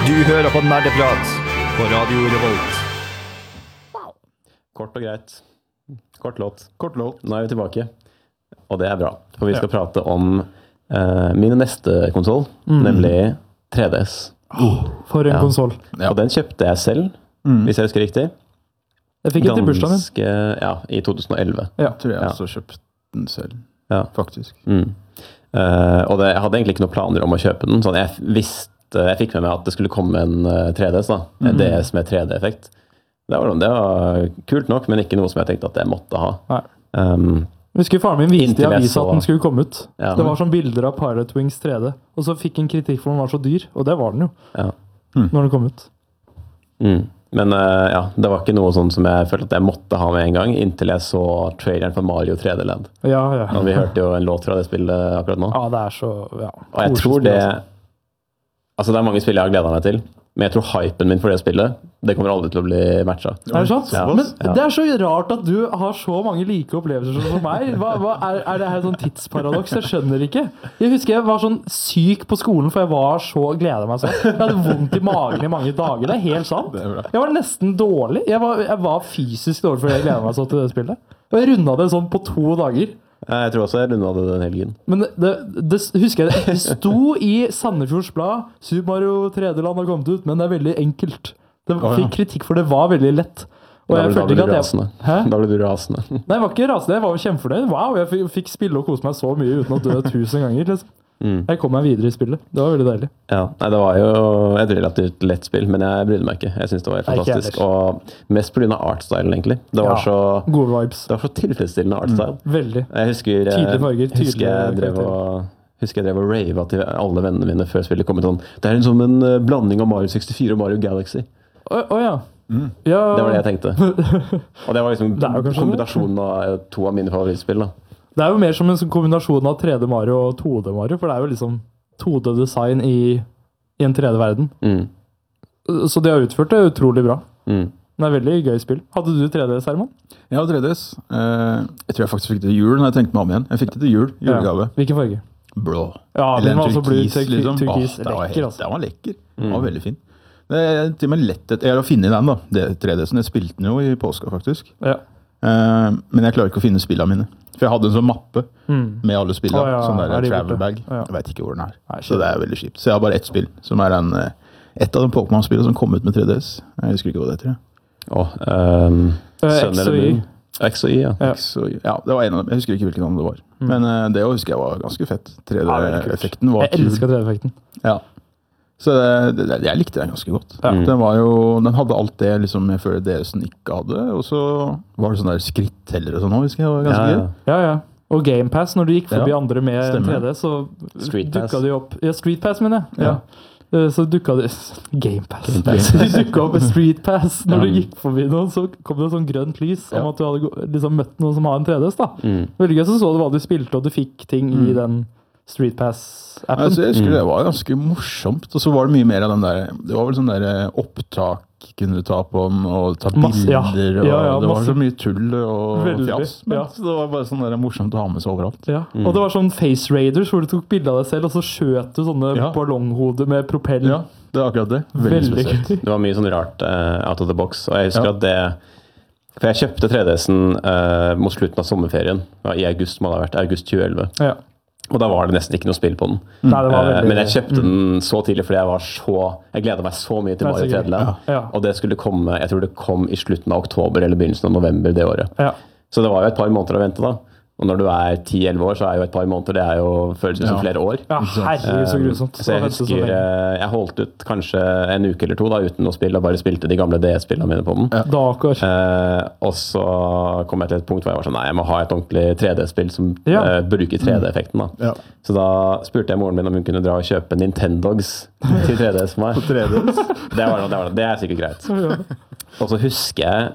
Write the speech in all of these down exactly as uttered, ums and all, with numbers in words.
Du hører på Nerdeprat på Radio Revolt. Kort og greit. Kort låt. Kort låt. Nå er vi tilbake, og det er bra. For vi skal ja. prate om uh, min neste konsol, mm. nemlig tre D S. Oh, for en ja. konsol. Ja. Og den kjøpte jeg selv, mm. hvis jeg husker riktig. Jeg fikk den til bursdagen min. Ja, i to tusen og elleve. Ja. Jeg tror jeg ja. også kjøpte den selv, ja. faktisk. Mm. Uh, og det, jeg hadde egentlig ikke noen planer om å kjøpe den, sånn jeg visste, jeg fikk med meg at det skulle komme en uh, tre D S da, en mm. D S med tre D-effekt. Det var, det var kult nok, men ikke noe som jeg tenkte at jeg måtte ha. Nei. Um, jeg husker faren min viste i avisa så... at den skulle komme ut. Ja. Det var sånn bilder av Pilot Wings tre D, og så fikk en kritikk for den var så dyr, og det var den jo, ja. når den kom ut. Mm. Men uh, ja, det var ikke noe sånn som jeg følte at jeg måtte ha med en gang, inntil jeg så traileren for Mario tre D Land. Ja, ja. Og vi hørte jo en låt fra det spillet akkurat nå. Ja, det er så, ja. Og jeg tror det, altså det er mange spill jeg har gledet meg til, men jeg tror hypen min for det spillet, det kommer aldri til å bli matchet. Er det sant? Ja. Men det er så rart at du har så mange like opplevelser som meg. Hva, hva, er, er det her sånn tidsparadoks? Jeg skjønner ikke. Jeg husker jeg var sånn syk på skolen, for jeg var så gledet meg sånn. Jeg hadde vondt i magen i mange dager. Det er helt sant. Jeg var nesten dårlig. Jeg var, jeg var fysisk dårlig fordi jeg gledet meg så til det spillet. Og jeg rundet det sånn på to dager. Jeg tror også jeg rundet det den helgen. Men det, det husker jeg, det sto i Sandefjords Blad, Super Mario tre D Land har kommet ut, men det er veldig enkelt. Det fikk kritikk for det var veldig lett. Og da jeg ble, følte ikke at jeg... rasende. Hæ? Da ble du rasende. Nei, jeg var ikke rasende, jeg var jo kjempefornøyd. Wow, jeg fikk, fikk spille og kose meg så mye uten å dø tusen ganger. Liksom. Mm. Jeg kom meg videre i spillet. Det var veldig deilig. Ja, nei, det var jo et relativt lett spill, men jeg brydde meg ikke. Jeg synes det var fantastisk. Og mest på grunn av artstylen, egentlig. Det var, ja, så, gode vibes. Det var så tilfredsstillende artstyle. Mm, veldig. Jeg husker, tydelige farger, tydelige husker jeg drev og... husker jeg drev og rave til alle vennene mine før spillet kom ut sånn. Det er en sånn en blanding av Mario sekstifire og Mario Galaxy. Å oh, oh, ja. Mm. ja. Det var det jeg tenkte. Og det var liksom kombinasjonen av to av mine favorittspill da. Det er jo mer som en sånn kombinasjon av tre D Mario og to D Mario, for det er jo liksom to D-design i, i en tre D-verden. Mm. Så de har utført det utrolig bra. Mm. Det er veldig gøy spill. Hadde du tre D S, Herman? Jeg hadde tre D S. Uh, jeg tror jeg faktisk fikk det til jul når jeg tenkte meg om igjen. Jeg fikk det til jul, julegave. Ja. Hvilken farge? Blå. Ja, eller en turkis, liksom. Turkis, oh, det var lekker, helt, det var lekker. Mm. Det var veldig fin. Det er til og med lett et, jeg har å finne den da, det tre D S-en. Jeg spilte den jo i påska faktisk. Ja. Uh, men jeg klarer ikke å finne spillene mine. For jeg hadde en sånn mappe mm. med alle spillene, oh, ja, sånn der de travel bag. Ja. Jeg vet ikke hvor den er. Nei, så det er veldig kjipt. Så jeg har bare ett spill, som er en, et av de Pokémon-spillene som kom ut med tre D S. Jeg husker ikke hva det heter. Åh, oh, um, X og Y. X og Y, ja. Ja. X og Y. Ja, det var en av dem. Jeg husker ikke hvilken annen det var. Mm. Men uh, det husker jeg var ganske fett. tre D-effekten var Jeg elsker tre D-effekten. Ja. Så det, det, jeg likte den ganske godt. Ja. Den, var jo, den hadde alt det liksom, jeg føler D S-en ikke hadde, og så var det sånne der skritteller og sånn også, husker jeg, var ganske ja, gøy. Ja, ja. Og Game Pass, når du gikk forbi ja, andre med stemmer. tre D, så Street dukket Pass. de opp. Ja, Street Pass, mener jeg. Ja. Ja. Så dukket de... Game Pass. Game Pass. De dukket opp med Street Pass. Når ja. du gikk forbi noen, så kom det sånn grønt lys om ja. at du hadde liksom møtt noen som har en tre D S, da. Mm. Veldig gøy, så så du hva du spilte, og du fikk ting mm. i den Street Pass-appen. Altså, jeg husker mm. det var ganske morsomt, og så var det mye mer av den der, det var vel sånn der opptak kunne du ta på den, og ta masse, bilder, ja. Ja, ja, og det masse. var så mye tull og Veldig, fjas, men ja. det var bare sånn der morsomt å ha med seg overalt. Ja. Mm. Og det var sånn Face Raiders, hvor du tok bilder av deg selv, og så skjøt du sånne ja. ballonghoder med propell. Ja, det er akkurat det. Veldig, Veldig spesielt. Det var mye sånn rart uh, out of the box, og jeg husker ja. at det for jeg kjøpte tre D S-en uh, mot slutten av sommerferien, ja, i august, må det ha vært, august tjue elleve. Ja. Og da var det nesten ikke noe spill på den. Mm. Nei, det var veldig, Men jeg kjøpte mm. den så tidlig, fordi jeg var så... Jeg gledet meg så mye til Mario tre D Land. Ja. Ja. Og det skulle komme, jeg tror det kom i slutten av oktober eller begynnelsen av november det året. Ja. Så det var jo et par måneder å vente da. Og når du er ti elleve år, så er jo et par måneder, det er jo føles som ja. flere år. Ja, herregud, så grusomt. Så jeg husker, jeg holdt ut kanskje en uke eller to da, uten å spille, og bare spilte de gamle D S-spillene mine på den. Ja. Eh, og så kom jeg til et punkt hvor jeg var sånn, nei, jeg må ha et ordentlig tre D-spill som ja. eh, bruker tre D-effekten da. Ja. Så da spurte jeg moren min om hun kunne dra og kjøpe Nintendogs til tre D S for meg. På tre D S? det, var, det, var, det er sikkert greit. Ja. Og så husker jeg,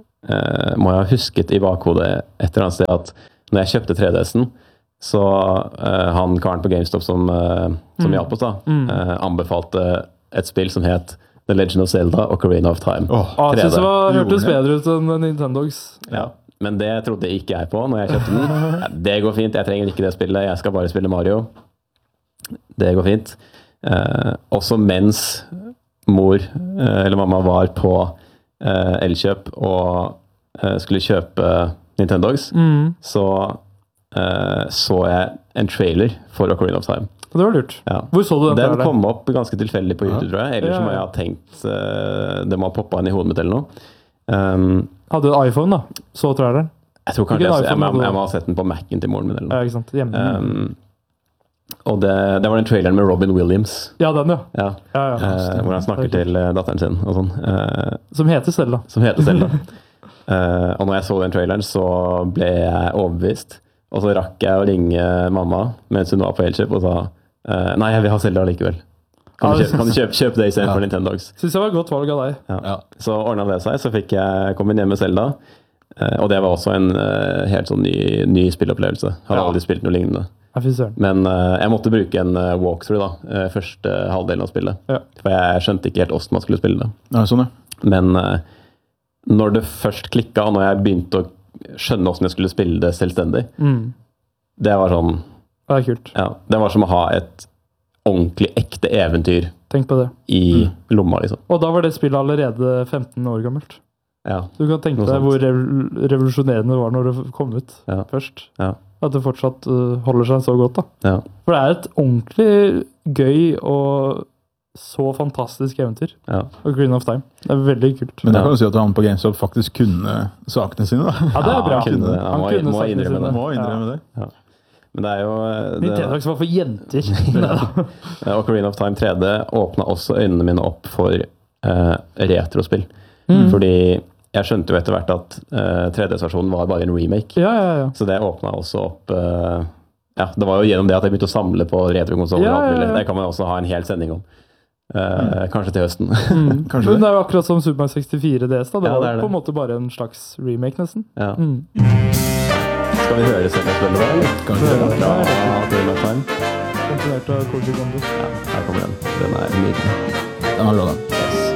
eh, må jeg ha husket i bakhodet et eller annet sted at når jeg kjøpte tre D S-en, så uh, han karen på GameStop som, uh, som mm. hjalp oss da, mm. uh, anbefalte et spill som het The Legend of Zelda og Ocarina of Time. Oh, ah, jeg synes det var, hørtes bedre ut enn Nintendogs. Ja, men det trodde ikke jeg på når jeg kjøpte den. Ja, det går fint, jeg trenger ikke det spillet, jeg skal bare spille Mario. Det går fint. Uh, også mens mor eh, eller mamma var på eh, Elkjøp og eh, skulle kjøpe Nintendogs, Mm. så eh, så jeg en trailer for Ocarina of Time. Det var lurt. Ja. Hvor så du den? Den traileren? kom opp ganske tilfeldig på YouTube, tror jeg. Ellers Ja, må jeg ja. ha tenkt eh, det må ha poppet inn i hodet mitt eller noe. Um, Hadde du iPhone, da? Så traileren? jeg tror kanskje Hvilken jeg, jeg, iPhone jeg, hadde du? jeg må ha sett den på Mac'en til moren min eller Ja, noe. ikke sant? Hjemme. Um, og det, det var den traileren med Robin Williams, ja, den, ja. ja, ja, ja. eh, hvor han snakker til eh, datteren sin og sånn, eh, Som heter Zelda. som heter Zelda. Eh, og når jeg så den traileren, så ble jeg overbevist. Og så rakk jeg å ringe mamma mens hun var på Elkjøp og sa eh, nei, jeg vil ha Zelda likevel. Kan du Ja, kjøpe, kan du kjøpe, kjøpe det i stedet for Nintendogs? Syns jeg var et godt valg av deg. Ja. Ja. Så ordna det seg, så fikk jeg komme hjem med Zelda. Eh, og det var også en eh, helt sånn ny, ny spillopplevelse. Har Ja. aldri spilt noe lignende. Ja, fy søren. Men eh, jeg måtte bruke en eh, walkthrough da, eh, første halvdelen av spillet. Ja. For jeg skjønte ikke helt hvordan man skulle spille det. Ja, sånn, ja. Men eh, når det først klikka, og når jeg begynte å skjønne hvordan jeg skulle spille det selvstendig, Mm. det var sånn Det er kult. ja, det var som å ha et ordentlig ekte eventyr Tenk på det. i lomma, liksom. Og da var det spillet allerede femten år gammelt. Ja. Du kan tenke Noe deg sånt. hvor rev- revolusjonerende det var når det kom ut Ja. først. Ja. At det fortsatt uh, holder seg så godt, da. Ja. For det er et ordentlig gøy og så fantastisk eventyr. Ja. Ocarina of Time. Det er veldig kult. Men da Ja. kan du si at han på GameStop faktisk kunne sakene sine, da. Ja, det er bra. Ja, han kunne det. Han må- må sakene innrømme sine. det. Må innrømme det. Men det er jo eh, det, Nintendogs var for jenter. Neida. eh, Ocarina of Time tre D åpna også øynene mine opp for eh, retrospill. Mm. Fordi jeg skjønte jo etter hvert at eh, tre D-versjonen var bare en remake. Ja, ja, ja. Så det åpna også opp eh, Ja, det var jo gjennom det at jeg begynte å samle på retrokonsoller. Ja, og alt ja, mulig. ja. Det kan man også ha en hel sending om. Eh, Kanskje til høsten. Mm. Kanskje Men det. det er jo akkurat som Super Mario sekstifire D S. da. Det Ja, var det er jo det. på en måte bare en slags remake, nesten. Ja. Mm. Skal vi høre Zelda-spillet da, eller? Kanskje det. Fra Ocarina of Time? Komponert av Koji Kondo. Ja, her kommer den. Den er nydelig. Den var bra, den.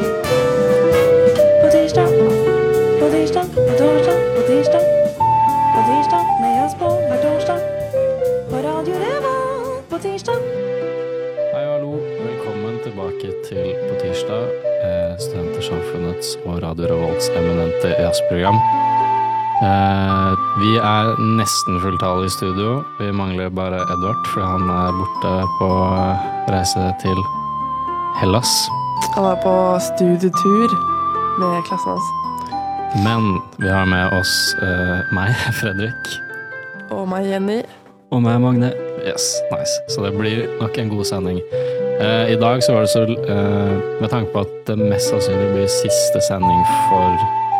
På tirsdag, på tirsdag, på torsdag, på tirsdag. På tirsdag med oss på hver torsdag. På Radio Revolt på tirsdag. Hei og hallo, velkommen tilbake til På tirsdag, eh, Studentersamfunnets og Radio Revolts eminente jazzprogram. Eh, vi er nesten fulltallige i studio. Vi mangler bare Edvard, for han er borte på reise til Hellas. Han er på studietur med klassen hans. Men vi har med oss eh, meg, Fredrik, Og meg, Jenny. og meg, Magne. Yes, nice. Så det blir nok en god sending. Eh, I dag så var det så, eh, med tanke på at det mest sannsynlig blir siste sending for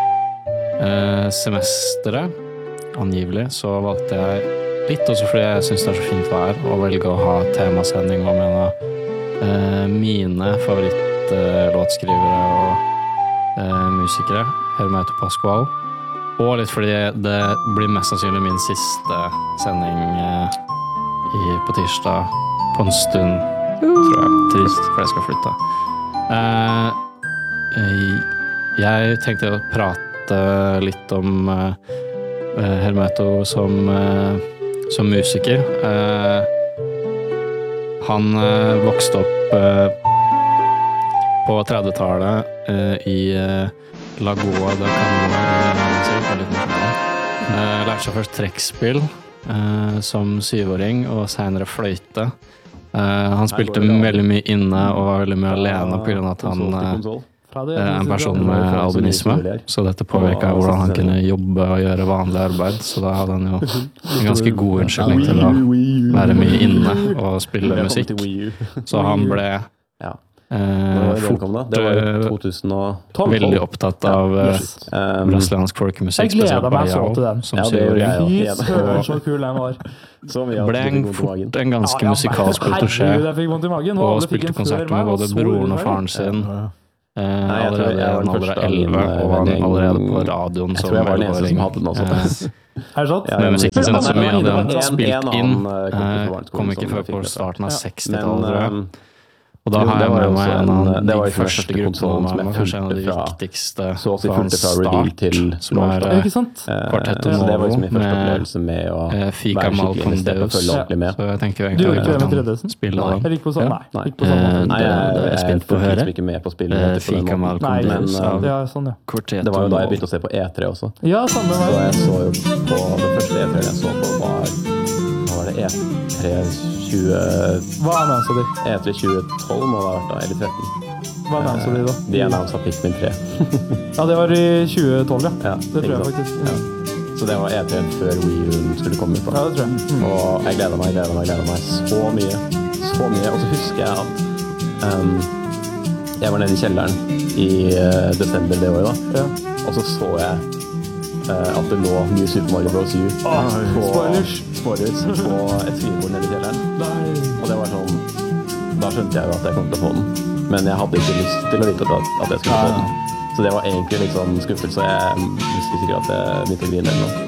eh, semesteret, angivelig, så valgte jeg litt også fordi jeg synes det er så fint vær å velge å ha temasending om en av eh, mine favorittlåtskrivere og eh, musikere, Hermeto Pascual. Og litt fordi det blir mest sannsynlig min siste sending eh, i, på tirsdag på en stund, tror jeg. Trist, for jeg skal flytte. Eh, eh, jeg tenkte å prate litt om eh, Hermeto som, eh, som musiker. Eh, han eh, vokste opp eh, på tredvetallet eh, i eh, Lagoa da Canoa i uh, lærte seg først trekkspill uh, som syvåring, og senere fløyte. Uh, han spilte veldig mye inne og var veldig mye alene på grunn av at han uh, er en person med albinisme, så dette påvirket hvordan han kunne jobbe og gjøre vanlig arbeid, så da hadde han jo en ganske god unnskyldning til å være mye inne og spille musikk. Så han ble Eh, fort Det var jo to tusen og veldig opptatt av eh, Um, brasiliansk folkemusikk. Jeg gleder spesielt meg så Baião, til den. som Ja, det gjør jeg syvåring. også. Fy søren, så kul den var. så mye Ble en, fort en ganske Ja, ja, musikalsk herregud, protégé, jeg fikk vondt i magen, og alle fikk spilte en før konserter meg, med og både så broren og underveis. faren sin. Eh, Nei, jeg tror allerede jeg i var en den alder første av elleve, av min og han vennegjeng. allerede på radioen Jeg som tror jeg var den eneste som elleveåring. hadde den også. Eh, Er det sant? Ja, med musikken sin, så mye av det han En- en spilt annen, inn, eh, kom på eh, barneskolen kom ikke som før fikk på det. starten av Ja. sekstitallet, tror jeg. Men um, Og da Jo, har det jeg var med jo meg også en en- av det var de jo den første første gruppene konsolen som med jeg meg, kanskje en av de fulgte fra- viktigste så å si fra fulgte fra reveal start, til som er launch, Ja, ikke sant? Eh, Quartetto så det var liksom min Novo første med, opplevelse med å eh, Fika være skikkelig Malcolm investert og Deus. følge ordentlig med. Så jeg tenker jo Du egentlig gjorde ikke det med at tre vi D S-en? kan spille Nei. da. Jeg gikk på sånn, Ja. nei. Nei. Gikk på sånn Eh, måte. Nei, Det- jeg, det er jeg jeg, spent på å fulgte høre. liksom ikke med på spillet. Eh, på den Fika måten. Malcolm Nei, Deus men, av Ja, sånn, ja. Quartetto Det var jo da jeg Novo. begynte å se på E tre også. Ja, samme Så vei. jeg så jo på det første E tre jeg så på var Hva var det? E tre tjue Hva er annonsa di? E tre tjue tolv må det ha vært da, eller tretten. Hva er annonsa di da? De annonsa Pikmin tre. Ja, det var i tjue tolv, ja. Ja, Det tror ikke jeg sant? faktisk. Ja. Så det var E tre før Wii U skulle komme ut. Ja, Da. det tror jeg. Mm. Og jeg gleder meg, gleder meg, gleder meg så mye. Så mye. Og så husker jeg at um, jeg var nede i kjelleren i uh, desember det året, da. Ja. Og så så jeg uh, at det lå New Super Mario Bros. U på, spoilers. spoilers på et skrivebord nede i kjelleren. Og det var sånn Da skjønte jeg jo at jeg kom til å få den. Men jeg hadde ikke lyst til å vite at, at jeg skulle få den. Så det var egentlig liksom skuffelse. Jeg husker sikkert at jeg begynte å grine eller noe.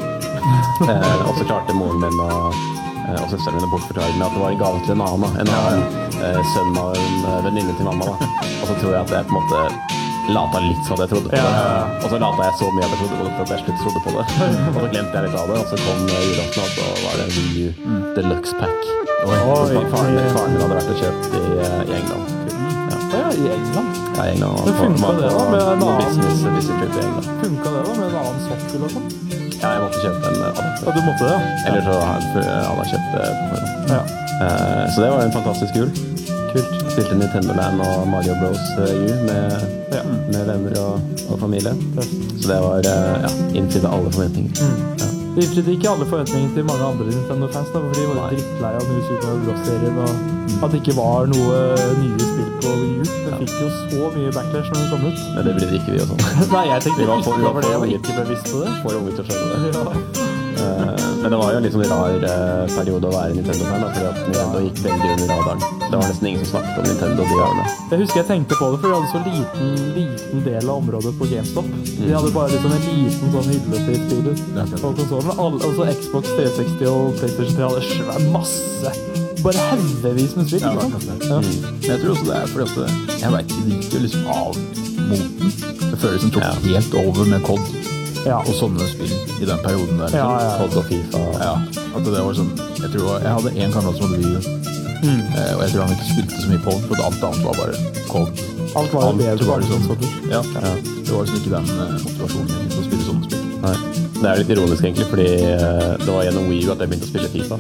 Eh, og så klarte moren min og, eh, og søsteren min å bortforklare meg at det var en gave til en annen. Da. En annen eh, sønn av en eh, venninne til mamma. Da. Og så tror jeg at jeg på en måte lata litt som at jeg trodde på det. Og så lata jeg så mye at jeg trodde på det, for at jeg slutt trodde på det. Og så glemte jeg litt av det, og så kom eh, julaften, og så var det Wii U Deluxe Pack. Oi, Som faren, oi. faren min hadde vært og kjøpt i, eh, i England. Ja, i England. Ja, i England. Det funka var det på da, med en noe annen- business, business trip i England. Funka det da, med en annen sokkel og sånn? Ja, jeg måtte kjøpe en adapter. Ja, du måtte det, ja. Eller så hadde han kjøpt det på forhånd. Ja. Eh, Så det var en fantastisk jul. Kult. Spilte Nintendo Land og Mario Bros. U med, Ja. med venner og, og familie. Tøft. Så det var eh, ja, innfridde alle forventninger. Ja. Vi innfridde ikke alle forventningene til mange andre Nintendo-fans, da, for de var jo drittlei av New Super Mario Bros.-serien, og at det ikke var noe nye spill på Wii U. Den fikk jo så mye backlash når den kom ut. Men det brydde ikke vi oss om. Nei, jeg tenkte Vi var ikke for- vi var over det, for jeg var unge. ikke bevisst på det. For unge til å skjønne det. Ja. Eh, Men det var jo en litt sånn rar eh, periode å være Nintendo-fan, da, fordi at Nintendo gikk veldig under radaren. Det var nesten ingen som snakket om Nintendo de årene. Jeg husker jeg tenkte på det, for de hadde så liten, liten del av området på GameStop. De hadde bare liksom en liten sånn hylle til spillet på konsolen. Alle- Altså Xbox tre seksti og PlayStation tre hadde svær masse. Bare haugevis med spill. Ja, Ikke akkurat sant? det. Ja. Men jeg tror også det er fordi at det, jeg vet ikke, det gikk jo liksom av moten. Det føles som tok Ja. helt over med C O D Ja. og sånne spill i den perioden der. Ja, liksom. ja. C O D og FIFA. Ja, at det var sånn, jeg tror det var- jeg hadde en kamerat som hadde Wii U, Mm. eh, og jeg tror han ikke spilte så mye på den, for alt annet var bare C O D. Alt var jo Alt bedre var på liksom- konsoler. Ja, det var liksom ikke den eh, motivasjonen til å spille sånne spill. Nei. Det er litt ironisk egentlig, fordi eh, det var gjennom Wii U at jeg begynte å spille FIFA.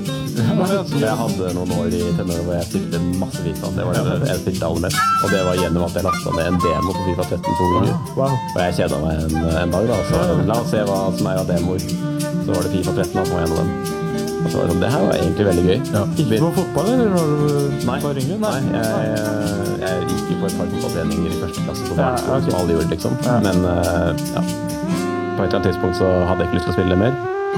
Så jeg hadde noen år i tenårene hvor jeg spilte masse FIFA. Det var det jeg spilte aller mest. Og det var gjennom at jeg lastet ned en demo på FIFA tretten på Wii U. Wow. Og jeg kjedet meg en, en dag da, så la oss se hva som er av demoer. Så var det FIFA tretten da, som var en av dem. Og så var det sånn, det her var egentlig veldig gøy. Ja. Gikk du på fotball, eller når du Nei, var yngre? nei jeg, jeg gikk jo på et par fotballtreninger i første klasse på Ja, barneskolen, ok. som alle gjorde, liksom. Ja. Men eh, ja, på et eller annet tidspunkt så hadde jeg ikke lyst til å spille det mer.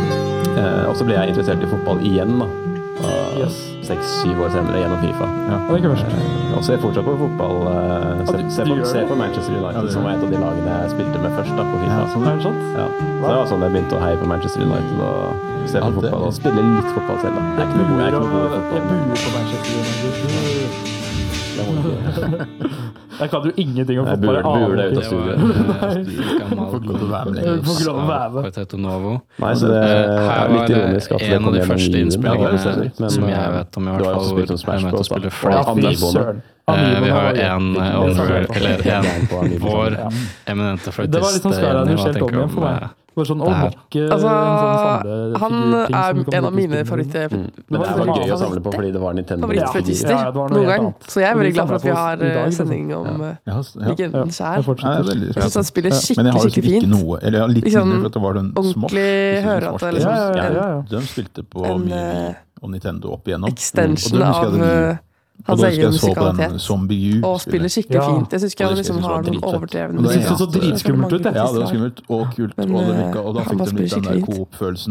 Eh, og så ble jeg interessert i fotball igjen, da. Yes. Seks-syv år senere gjennom FIFA. Ja, det er ikke verst. Eh, og ser fortsatt på fotball. Eh, Ja, ser, du- ser, du på, gjør ser det? på Manchester United, Ja, det gjør som var et av de lagene jeg spilte med først da, på FIFA. Ja, sånn. Er det sant? Ja. Så det var sånn jeg begynte å heie på Manchester United og se på Ja, det- fotball. Og spille litt fotball selv, da. Jeg er ikke noe god, jeg er ikke noe god i Jeg fotball. buer på Manchester United. Det må du ikke. Jeg kan jo ingenting om Jeg fotball. buer- buer det ut av Det studiet. var Fika Får ikke lov til å være med Jeg lenger. får ikke lov til å være med. Quartetto Novo. Nei, så det Eh, er Her litt var det ironisk at det en av kom de gjennom første Wii U. innspillingene Ja, det stemmer. Men, som jeg eh, vet om, i du hvert har fall, også spilt som hvor Smash jeg mente Bros. å spille da. Fry Ja, fy Amiiboene. søren. Eh, Vi Amiiboene har var en jævlig- eh, Det honorary, er eller gæren en på Amiibo. vår Ja. eminente fløytist. Det var litt sånn Skyline Jenny, hva helt tenker om igjen du for om, meg. eh, Det var sånn, å, det her? nok eh, Altså, en sånn han samlefigurting er som du kan en bruke av i mine spillene. favoritter. Mm. Men det var er bare veldig gøy å favoritt- samle på fordi det var Nintendo. favorittfløytister Ja, det var noe noen helt gang. annet. Så jeg er Og de veldig glad for at vi samler på har oss i dag, eh, liksom. sending om eh, Ja, ja. legenden Jeg sjæl. Nei, det er fortsetter. veldig Jeg syns han spiller Ja, men jeg skikkelig, har liksom skikkelig ikke fint. noe, eller jeg har litt Liksom mindre for at det var den ordentlig Smosh. hørete, Smosh, liksom. Ja, ja, ja, ja. De spilte på En, Mini eh, og Nintendo opp igjennom. Extension Og da husker jeg av det mye. eh, Og hans da egen husker jeg så på den musikalitet. Zombie U. Og spiller skikkelig Ja. fint. Jeg syns ikke Og han det liksom synes jeg har var noen dritfett. overdrevne Og det synes så dritskummelt ut, jeg. Ja, det var skummelt og kult. Men, Og det, eh, virka, og da han fikk bare de litt den spiller der skikkelig fint. coop-følelsen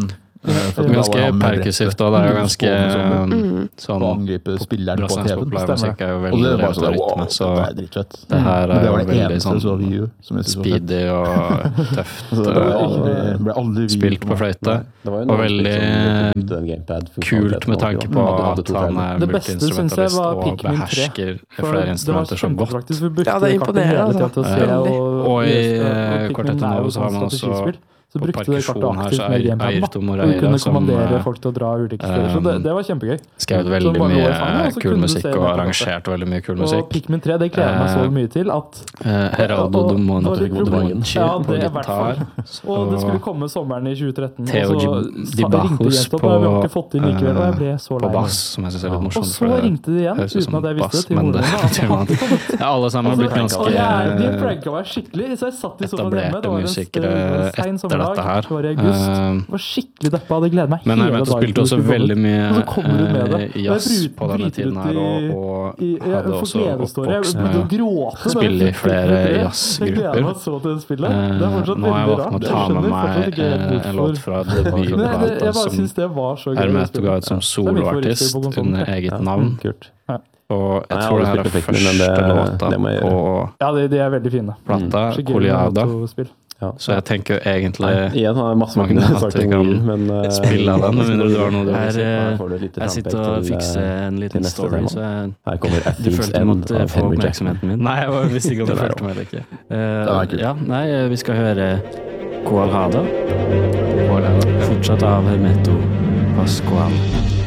Ganske perkussivt, og det er jo ganske Mm. sånn Å angripe spilleren på brasiliansk T V-en. populærmusikk er jo Og det veldig er bare drevet sånn, av wow, rytme, så det er dritfett. det her Men er det jo var det veldig eneste jeg så sånn av Wii U, som jeg synes var fett. speedy og tøft. Så det ble eh, aldri, ble aldri Wii U Spilt for på meg. fløyte. Det var jo Og noen veldig spill som brukte den gamepad-funksjonaliteten Kult med tanke på også. Hadde at to han skjermer. er Det beste synes jeg multiinstrumentalist var og Pikmin tre, behersker For flere det var instrumenter så godt. kjempepraktisk. Vi brukte Ja, det er kartet imponerende, hele tiden til å altså. se Veldig. og, Og i, lese, eh, Pikmin Quartet er jo Now så har sånn man også strategispill. Så på brukte det kartet perkusjon her aktivt så med er gamepad, da. Ayrton Og du Moreira kunne som kommandere eh, folk til å dra ulike steder. Så det, det var kjempegøy. skrevet Så veldig bare lå i mye fanget, og så kul kunne du musikk se og det på arrangert veldig mye kul Og musikk. Pikmin tre, det gleder jeg meg så Eh, mye til at Eh, Heraldo Og- og- Dumont og- Monchi Ja, på det er i hvert fall. gitar. Og det skulle komme sommeren i tjue tretten, Theo og så Di- sa- Di ringte Bajos Jentopp, på, og vi har ikke fått inn likevel, og jeg ble så på lei meg. bass, som jeg synes er litt Og morsomt. så for det ringte de igjen, høres ut uten som at jeg visste bass, det, til men moren det- min. til man- Ja, alle sammen har blitt ganske Og jeg, de pranka meg skikkelig, så jeg satt i sofaen hjemme. etablerte Det var en musikere st- sein etter sommerdag, dette her. det var i august. Eh, Jeg var skikkelig deppa, hadde gledet meg Men hele Hermeto dagen spilte til også det skulle veldig komme. mye Og så kommer du med det. eh, Og jeg jazz bryter- på denne bryter tiden ut her, og, i- og I, jeg hadde får også gledestårer. Jeg oppvokst begynte å med gråte. spille i flere Jeg gleder jazzgrupper. meg så til det spillet. Det er fortsatt Nå har jeg veldig valgt rart. med å Jeg ta med skjønner meg fortsatt ikke helt eh, en låt hvorfor. fra Men jeg, jeg debutplata bare som syns det var så gøy. Hermeto ga ut som Det er mitt soloartist favorittspill på konsolen. under eget navn. Kult. Og jeg Nei, tror det jeg har her er aldri spilt Pikmin, men første det- låta det må jeg på Ja, de, de er veldig fine. plata, Så gøy med Coliada. autospill. Ja. Så jeg tenker jo egentlig Nei, igjen har jeg masse Magne, mange at sagt vi om kan Wii, men eh, spille av den, med mindre du har noe du vil her, si. eh, får du et lite Jeg sitter frampek og til, fikser eh, en til liten neste story, tema. så jeg, Her kommer A du Thief's følte du End måtte av få Henry Jackman. oppmerksomheten min. Nei, jeg visste ikke om du Den er fulgte med eller ikke. Eh, er kul. ja, nei, vi skal høre Koalhada. Fortsatt av Hermeto Pascual.